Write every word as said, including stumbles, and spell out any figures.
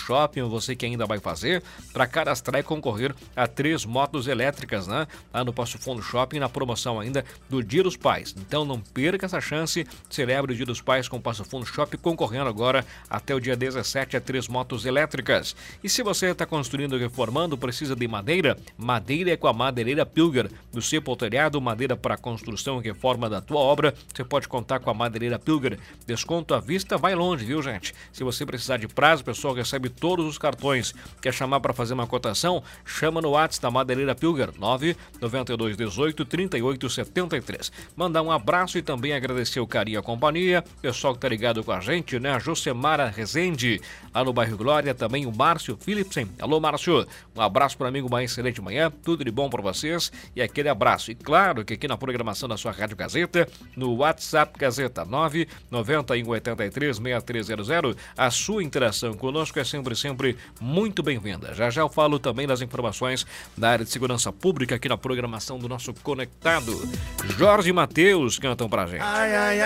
Shopping, você que ainda vai fazer, para cadastrar e concorrer a três motos elétricas, né? Lá no Passo Fundo Shopping, na promoção ainda do Dia dos Pais. Então não perca essa chance, celebre o Dia dos Pais com o Passo Fundo Shopping, concorrendo agora até o dia dezessete a três motos elétricas. E se você está construindo e reformando, precisa de madeira, madeira é com a Madeireira Pilger. Do seu telhado, madeira para construção e reforma da tua obra, você pode contar com a Madeireira Pilger. Desconto à vista vai longe, viu, gente? Se você precisar de prazo, o pessoal recebe todos os cartões. Quer chamar para fazer uma cotação? Chama no WhatsApp da Madeireira Pilger, nove nove dois um oito, três oito sete três. Mandar um abraço e também agradecer o carinho e a companhia. Pessoal que tá ligado com a gente, né? A Josemara Rezende, lá no bairro Glória, também o Márcio Philipsen. Alô, Márcio. Um abraço para mim, uma excelente manhã. Tudo de bom para vocês e aquele abraço. E claro que aqui na programação da sua Rádio Gazeta, no WhatsApp Gazeta nove nove um oito três seis três zero zero, a sua interação conosco é sempre, sempre muito bem-vinda. Já já eu falo também das informações da área de segurança pública aqui na programação do nosso Conectado. Jorge e Matheus cantam pra gente. Ai, ai, ai.